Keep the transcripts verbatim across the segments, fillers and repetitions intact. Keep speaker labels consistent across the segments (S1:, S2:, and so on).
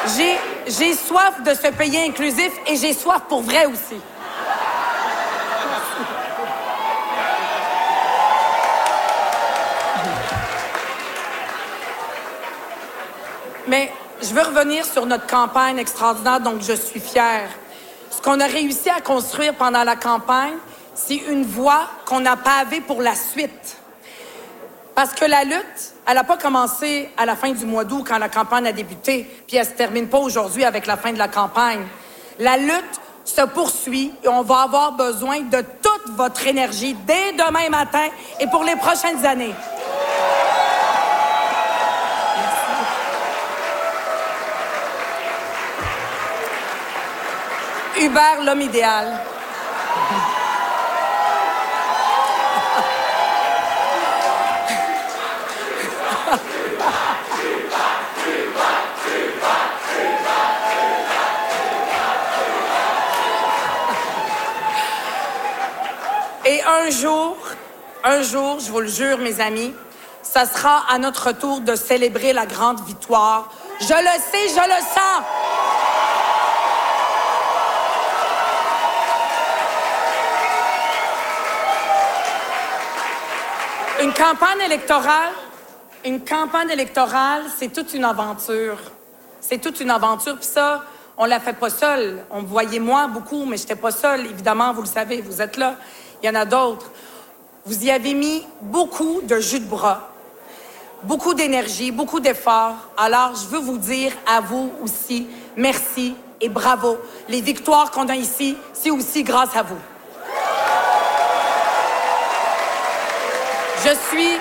S1: J'ai, j'ai soif de ce pays inclusif et j'ai soif pour vrai aussi. Mais je veux revenir sur notre campagne extraordinaire dont je suis fière. Ce qu'on a réussi à construire pendant la campagne, c'est une voie qu'on a pavée pour la suite. Parce que la lutte, elle n'a pas commencé à la fin du mois d'août quand la campagne a débuté, puis elle se termine pas aujourd'hui avec la fin de la campagne. La lutte se poursuit et on va avoir besoin de toute votre énergie dès demain matin et pour les prochaines années. Hubert, l'homme idéal. Et un jour, un jour, je vous le jure, mes amis, ça sera à notre tour de célébrer la grande victoire. Je le sais, je le sens. Une campagne électorale, une campagne électorale, c'est toute une aventure. C'est toute une aventure, puis ça, on la fait pas seule. On me voyait moi beaucoup, mais j'étais pas seule. Évidemment, vous le savez, vous êtes là. Il y en a d'autres. Vous y avez mis beaucoup de jus de bras, beaucoup d'énergie, beaucoup d'efforts. Alors, je veux vous dire à vous aussi, merci et bravo. Les victoires qu'on a ici, c'est aussi grâce à vous. Je suis...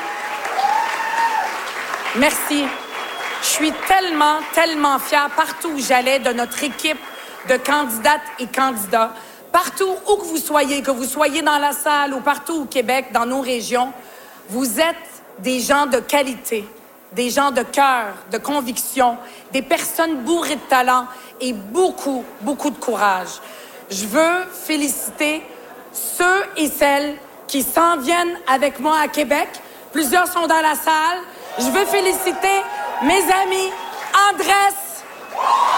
S1: Merci. Je suis tellement, tellement fière partout où j'allais de notre équipe de candidates et candidats. Partout où que vous soyez, que vous soyez dans la salle ou partout au Québec, dans nos régions, vous êtes des gens de qualité, des gens de cœur, de conviction, des personnes bourrées de talent et beaucoup, beaucoup de courage. Je veux féliciter ceux et celles qui s'en viennent avec moi à Québec. Plusieurs sont dans la salle. Je veux féliciter mes amis Andrés,